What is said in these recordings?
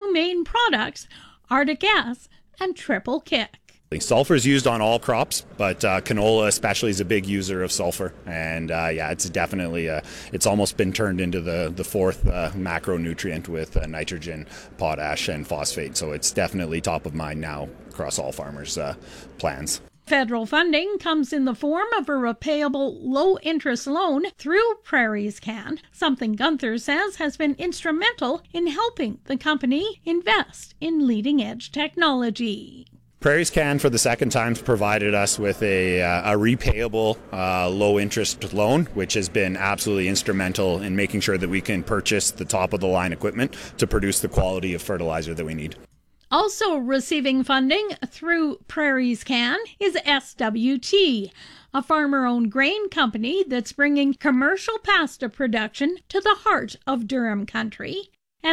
two main products, Arctic S and Triple Kick. Sulfur is used on all crops, but canola especially is a big user of sulfur, and it's definitely it's almost been turned into the fourth macronutrient with nitrogen, potash, and phosphate. So it's definitely top of mind now across all farmers' plans. Federal funding comes in the form of a repayable low-interest loan through Prairies Can, something Gunther says has been instrumental in helping the company invest in leading-edge technology. Prairies Can, for the second time, provided us with a repayable low-interest loan, which has been absolutely instrumental in making sure that we can purchase the top-of-the-line equipment to produce the quality of fertilizer that we need. Also receiving funding through Prairies Can is SWT, a farmer-owned grain company that's bringing commercial pasta production to the heart of Durham country.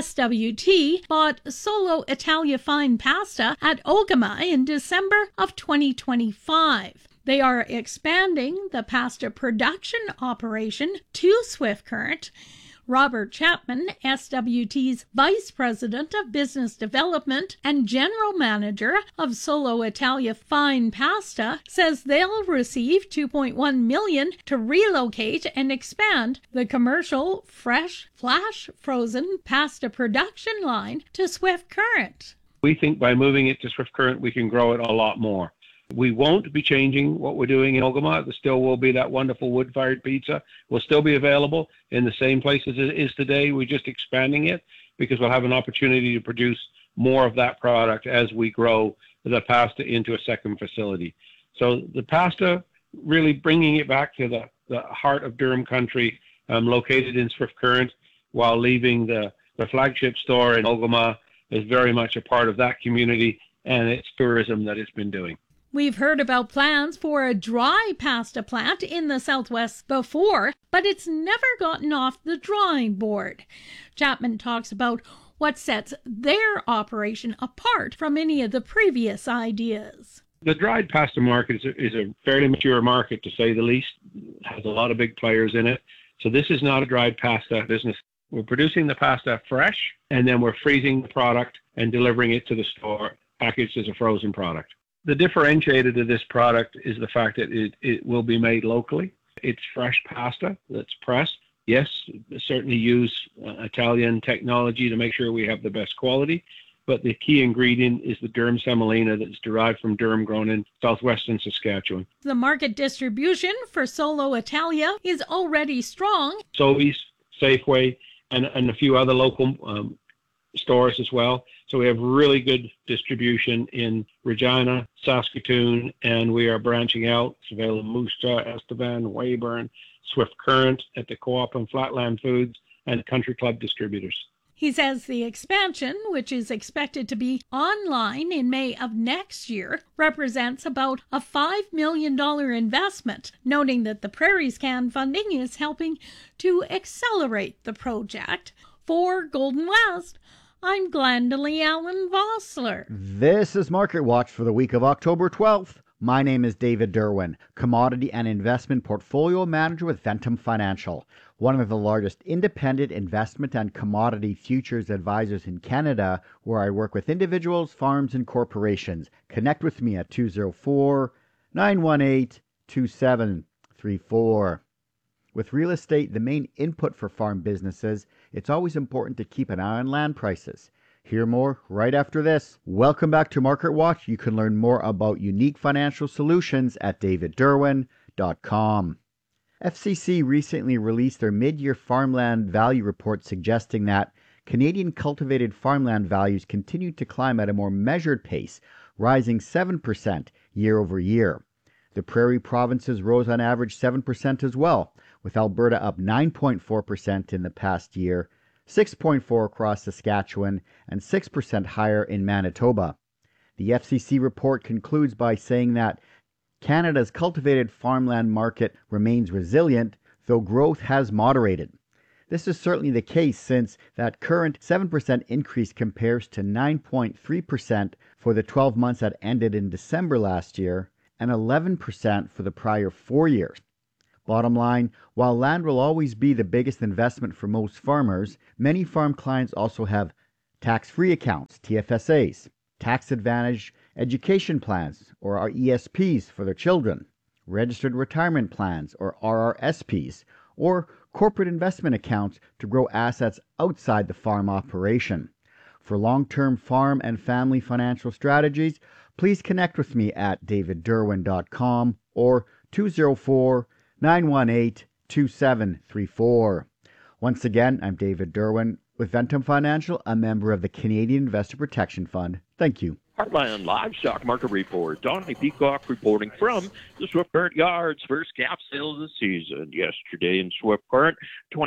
SWT bought Solo Italia Fine Pasta at Ogama in December of 2025. They are expanding the pasta production operation to Swift Current. Robert Chapman, SWT's Vice President of Business Development and General Manager of Solo Italia Fine Pasta, says they'll receive $2.1 million to relocate and expand the commercial fresh flash frozen pasta production line to Swift Current. We think by moving it to Swift Current, we can grow it a lot more. We won't be changing what we're doing in Ogama. There still will be that wonderful wood-fired pizza. Will still be available in the same place as it is today. We're just expanding it because we'll have an opportunity to produce more of that product as we grow the pasta into a second facility. So the pasta, really bringing it back to the heart of Durham country, located in Swift Current, while leaving the flagship store in Ogama, is very much a part of that community and its tourism that it's been doing. We've heard about plans for a dry pasta plant in the Southwest before, but it's never gotten off the drawing board. Chapman talks about what sets their operation apart from any of the previous ideas. The dried pasta market is a fairly mature market, to say the least. It has a lot of big players in it. So this is not a dried pasta business. We're producing the pasta fresh, and then we're freezing the product and delivering it to the store, packaged as a frozen product. The differentiator to this product is the fact that it will be made locally. It's fresh pasta that's pressed. Yes, certainly use Italian technology to make sure we have the best quality, but the key ingredient is the durum semolina that's derived from durum grown in southwestern Saskatchewan. The market distribution for Solo Italia is already strong. Sobeys, Safeway, and a few other local stores as well. So we have really good distribution in Regina, Saskatoon, and we are branching out. It's available in Moose Jaw, Estevan, Weyburn, Swift Current at the Co-op and Flatland Foods, and Country Club distributors. He says the expansion, which is expected to be online in May of next year, represents about a $5 million investment, noting that the Prairies Can funding is helping to accelerate the project. For Golden West, I'm Glendalee Allen Vossler. This is Market Watch for the week of October 12th. My name is David Derwin, Commodity and Investment Portfolio Manager with Ventum Financial, one of the largest independent investment and commodity futures advisors in Canada, where I work with individuals, farms, and corporations. Connect with me at 204-918-2734. With real estate the main input for farm businesses, it's always important to keep an eye on land prices. Hear more right after this. Welcome back to Market Watch. You can learn more about unique financial solutions at davidderwin.com. FCC recently released their mid-year farmland value report, suggesting that Canadian cultivated farmland values continued to climb at a more measured pace, rising 7% year over year. The prairie provinces rose on average 7% as well, with Alberta up 9.4% in the past year, 6.4% across Saskatchewan, and 6% higher in Manitoba. The FCC report concludes by saying that Canada's cultivated farmland market remains resilient, though growth has moderated. This is certainly the case since that current 7% increase compares to 9.3% for the 12 months that ended in December last year, and 11% for the prior 4 years. Bottom line, while land will always be the biggest investment for most farmers, many farm clients also have tax-free accounts, TFSAs, tax advantage education plans, or ESPs for their children, registered retirement plans, or RRSPs, or corporate investment accounts to grow assets outside the farm operation. For long-term farm and family financial strategies, please connect with me at davidderwin.com or 204-918-2734. Once again, I'm David Derwin with Ventum Financial, a member of the Canadian Investor Protection Fund. Thank you. Heartland Livestock Market Report. Donnie Peacock reporting from the Swift Current Yards. First calf sale of the season yesterday in Swift Current.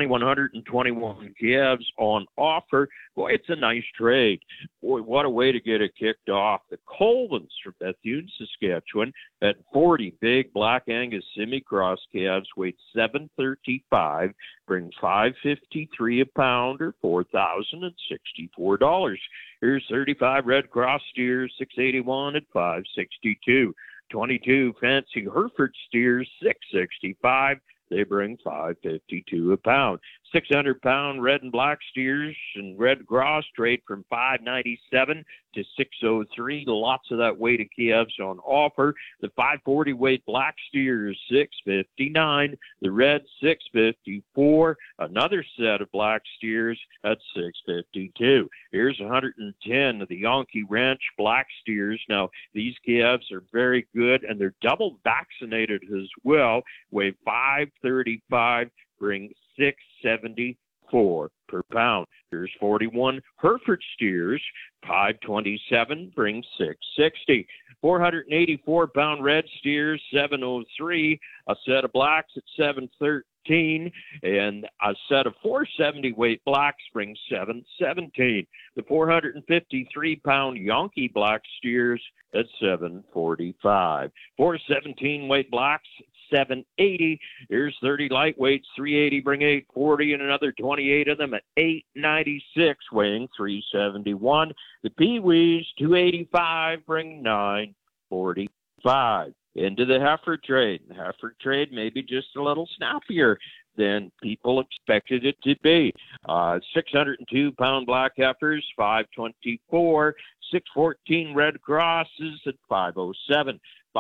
2,121 calves on offer. Boy, it's a nice trade. Boy, what a way to get it kicked off. The Colvins from Bethune, Saskatchewan, at 40 big Black Angus semi-cross calves, weight 735, bring $5.53 a pound or $4,064. Here's 35 Red Cross steers, $681 at $562. 22 fancy Hereford steers, $665. They bring $5.52 a pound. 600-pound red and black steers and red cross trade from $5.97 to $6.03. Lots of that weight of calves on offer. The 540 weight black steers, $6.59. The red, $6.54. Another set of black steers at $6.52. Here's 110 of the Yonke Ranch black steers. Now, these calves are very good, and they're double vaccinated as well. Weigh $5.35, bring $6.74 per pound. Here's 41 Hereford steers, $5.27, brings $6.60. 484-pound red steers, $7.03. A set of blacks at $7.13, and a set of 470 weight blacks brings $7.17. The 453-pound Yonke black steers at $7.45. 417 weight blacks, $7.80. Here's 30 lightweights, $3.80, bring $8.40, and another 28 of them at $8.96, weighing $3.71. The peewees, $2.85, bring $9.45. Into the heifer trade. The heifer trade may be just a little snappier than people expected it to be. 602-pound black heifers, $5.24. 614 red crosses at $5.07.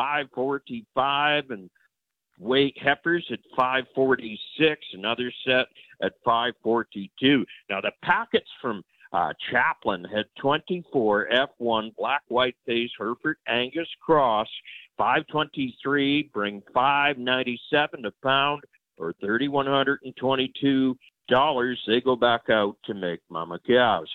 545 and weight heifers at $5.46, another set at $5.42. Now the packets from Chaplin had 24 F1 black white face Hereford Angus cross, $5.23, bring $5.97 a pound or $3,122. They go back out to make mama calves.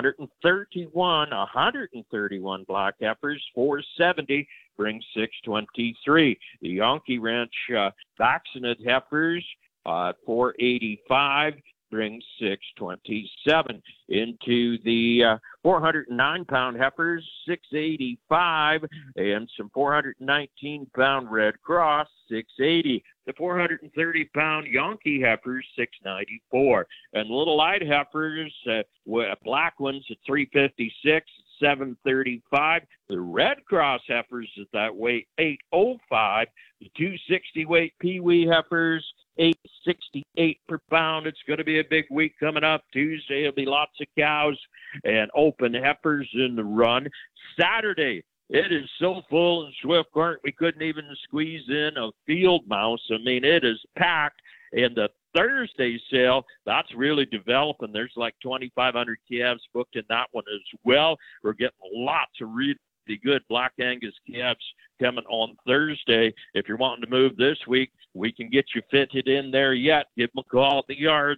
131 black heifers, $4.70, brings $6.23. The Yonke Ranch vaccinated heifers, $4.85, brings $6.27. Into the 409-pound heifers, $6.85, and some 419-pound red cross, $6.80. The 430-pound Yonke heifers, $6.94. And little light heifers, black ones at $3.56, $7.35. The red cross heifers at that weight, $8.05. The 260 weight peewee heifers, $8.68 per pound. It's going to be a big week coming up. Tuesday will be lots of cows and open heifers in the run. Saturday, it is so full in Swift Current we couldn't even squeeze in a field mouse. I mean, it is packed. And the Thursday sale, that's really developing. There's like 2,500 calves booked in that one as well. We're getting lots of really good Black Angus calves coming on Thursday. If you're wanting to move this week, we can get you fitted in there yet. Give them a call at the yard,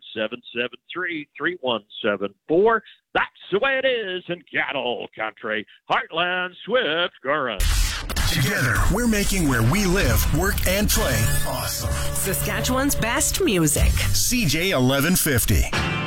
773-3174. That's the way it is in cattle country. Heartland Swift Current. Together, we're making where we live, work, and play awesome. Saskatchewan's best music. CJ 1150.